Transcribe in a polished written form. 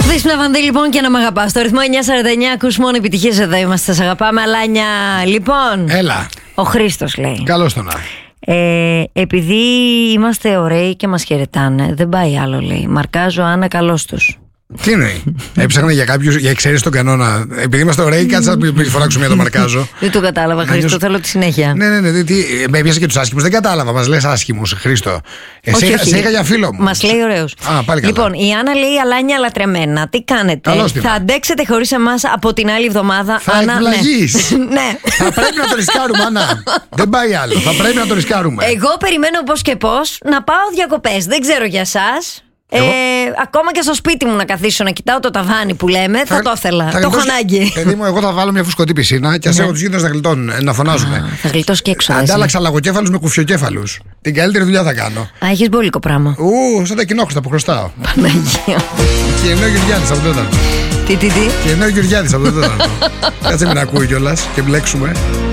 Δίσνα Βανδύ λοιπόν και να μ' αγαπάς. Το ρυθμό 949 ακούς μόνο επιτυχίες, εδώ είμαστε. Σας αγαπάμε, Αλάνια. Λοιπόν, έλα. Ο Χρήστος λέει. Καλώς τον να. Επειδή είμαστε ωραίοι και μας χαιρετάνε, δεν πάει άλλο, λέει. Μαρκάζω Άννα, καλώς τους. Τι εννοεί? Έψαχνα για κάποιους, για εξαίρεση τον κανόνα. Επειδή είμαστε ωραίοι, κάτσε να φωνάξουμε για το μαρκάζω. Δεν το κατάλαβα, Χρήστο. Θέλω τη συνέχεια. Ναι. Με έπιασε και τους άσχημους. Δεν κατάλαβα. Μας λες άσχημους, Χρήστο. Σε είχα για φίλο μου. Μας λέει ωραίος. Πάλι καλά. Λοιπόν, η Άννα λέει: Αλάνια λατρεμένα, τι κάνετε? Θα αντέξετε χωρίς εμάς από την άλλη εβδομάδα? Θα εκπλαγείς. Ναι. Θα πρέπει να το ρισκάρουμε, Άννα. Δεν πάει άλλο. Θα πρέπει να το ρισκάρουμε. Εγώ περιμένω πώς και πώς να πάω διακοπές. Δεν ξέρω για εσάς. Ακόμα και στο σπίτι μου να καθίσω να κοιτάω το ταβάνι που λέμε, θα το ήθελα. Το έχω ανάγκη. Παιδί μου, εγώ θα βάλω μια φουσκωτή πισίνα και ας έχω τους γείτονες να γλιτώνουν, να φωνάζουμε. Θα γλιτώσει και έξω. Αντάλλαξα λαγοκέφαλους με κουφιοκέφαλους. Την καλύτερη δουλειά θα κάνω. Έχεις μπόλικο πράγμα. Σαν τα κοινόχρηστα που χρωστάω. Παναγία. Και ενώ ο Γεωργιάδης από τότε. Τι. Και ενώ ο Γεωργιάδης από τότε. Κάτσε μην ακούει κιόλας και μπλέξουμε.